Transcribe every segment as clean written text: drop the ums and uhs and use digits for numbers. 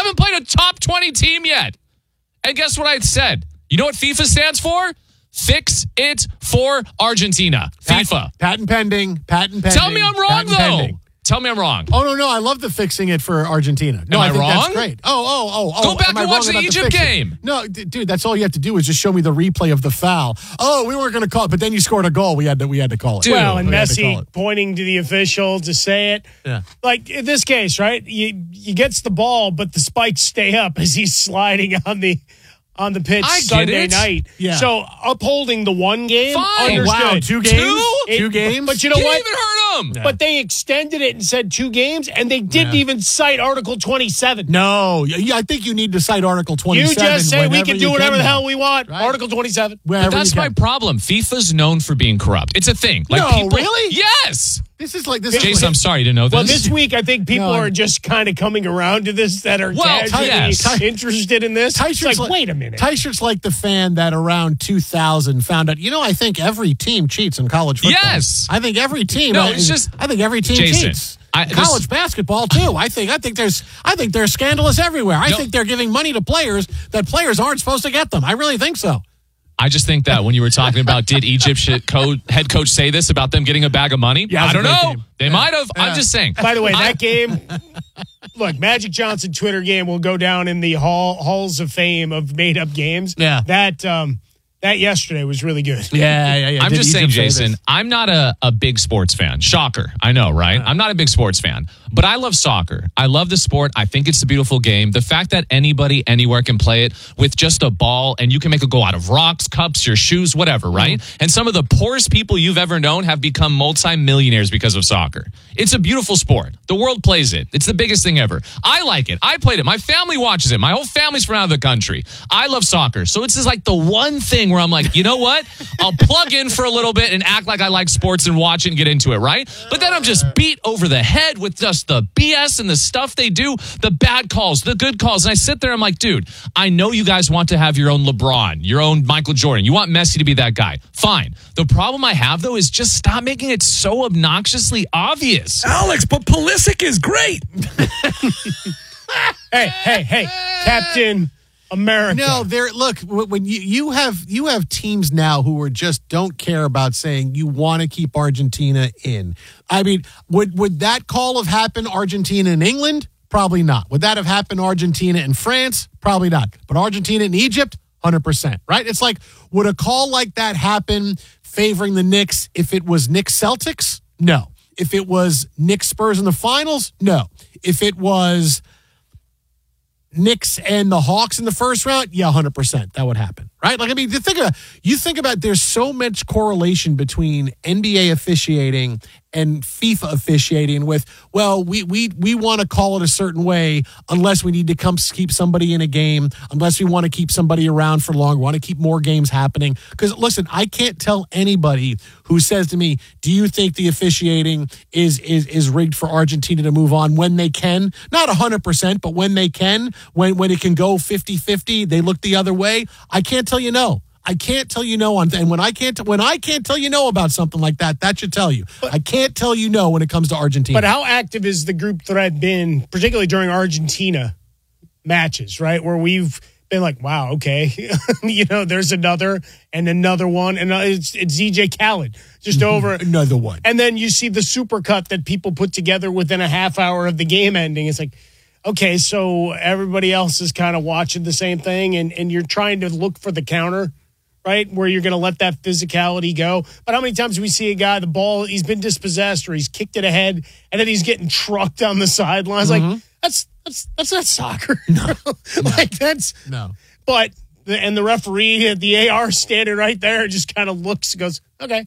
haven't played a top 20 team yet. And guess what I said? You know what FIFA stands for? Fix it for Argentina. FIFA. Patent pending. Tell me I'm wrong, though. Pending. Tell me I'm wrong. Oh, no. I love the fixing it for Argentina. No, I think wrong? That's great. Oh. Go back and watch the Egypt game. No, dude, that's all you have to do is just show me the replay of the foul. Oh, we weren't going to call it, but then you scored a goal. We had to call it. Dude, well, and Messi pointing to the official to say it. Yeah. Like in this case, right? He gets the ball, but the spikes stay up as he's sliding on the pitch Sunday night. Yeah. So upholding the one game. Fine. Understood. Wow, 2 games? Two games? But you know Can't what? even hurt him. Yeah. But they extended it and said 2 games, and they didn't even cite Article 27. No. Yeah, I think you need to cite Article 27. You just say we can do whatever the hell we want. Right. Article 27. But that's my problem. FIFA's known for being corrupt. It's a thing. Like No, people, really? Yes. This is like Jason, I'm sorry, you didn't know this. Well, this week I think people are just kind of coming around to this that are casually interested in this. It's like, wait a minute. Tyshert's like the fan that around 2000 found out, I think every team cheats in college football. Yes. I think every team. No, it's just. I think every team Jason, cheats. College basketball too. I think they're scandalous everywhere. I think they're giving money to players that players aren't supposed to get them. I really think so. I just think that when you were talking about did Egypt head coach say this about them getting a bag of money? Yeah, I don't know. Game. They might have. I'm just saying. By the way, that game, look, Magic Johnson Twitter game will go down in the halls of fame of made-up games. Yeah. That yesterday was really good. Yeah. I'm just saying, Jason, I'm not a big sports fan. Shocker. I know, right? I'm not a big sports fan. But I love soccer. I love the sport. I think it's a beautiful game. The fact that anybody, anywhere can play it with just a ball and you can make it go out of rocks, cups, your shoes, whatever, right? And some of the poorest people you've ever known have become multimillionaires because of soccer. It's a beautiful sport. The world plays it. It's the biggest thing ever. I like it. I played it. My family watches it. My whole family's from out of the country. I love soccer. So it's just like the one thing where I'm like, you know what? I'll plug in for a little bit and act like I like sports and watch it and get into it, right? But then I'm just beat over the head with just the BS and the stuff they do, the bad calls, the good calls. And I sit there, I'm like, dude, I know you guys want to have your own LeBron, your own Michael Jordan. You want Messi to be that guy. Fine. The problem I have, though, is just stop making it so obnoxiously obvious. Alex, but Pulisic is great. Hey, Captain America. No, look, when you have teams now who are just don't care about saying you want to keep Argentina in. I mean, would that call have happened Argentina and England? Probably not. Would that have happened Argentina and France? Probably not. But Argentina and Egypt, 100%, right? It's like, would a call like that happen favoring the Knicks if it was Knicks Celtics? No. If it was Knicks Spurs in the finals? No. If it was Knicks and the Hawks in the first round, yeah, 100%. That would happen, right? Like, I mean, you think about there's so much correlation between NBA officiating and FIFA officiating with, well, we want to call it a certain way unless we need to keep somebody in a game, unless we want to keep somebody around for long, want to keep more games happening. Because, listen, I can't tell anybody who says to me, do you think the officiating is rigged for Argentina to move on when they can? Not 100%, but when they can, when it can go 50-50, they look the other way. I can't tell you no. I can't tell you no on, and when I can't tell you no about something like that, that should tell you. I can't tell you no when it comes to Argentina. But how active is the group thread been, particularly during Argentina matches, right? Where we've been like, wow, okay, there's another one, and it's DJ Khaled just over another one, and then you see the supercut that people put together within a half hour of the game ending. It's like, okay, so everybody else is kind of watching the same thing, and you're trying to look for the counter. Right, where you're going to let that physicality go. But how many times do we see a guy, the ball, he's been dispossessed or he's kicked it ahead, and then he's getting trucked down the sidelines? Like, that's not soccer. No. Like, that's... No. But, the referee at the AR standing right there just kind of looks, goes, okay,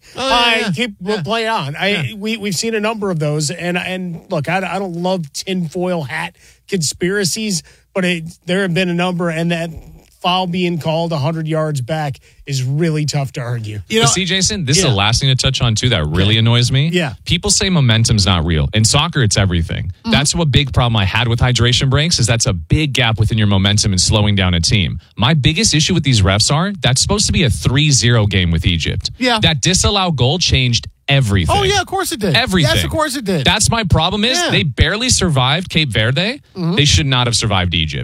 we'll play on. We've seen a number of those, and look, I don't love tinfoil hat conspiracies, but there have been a number, and that foul being called 100 yards back is really tough to argue. See, Jason, this is the last thing to touch on, too, that really annoys me. Yeah. People say momentum's not real. In soccer, it's everything. That's what big problem I had with hydration breaks is that's a big gap within your momentum and slowing down a team. My biggest issue with these refs that's supposed to be a 3-0 game with Egypt. Yeah. That disallowed goal changed everything. Oh, yeah, of course it did. Everything. Yes, of course it did. That's my problem is they barely survived Cape Verde. They should not have survived Egypt.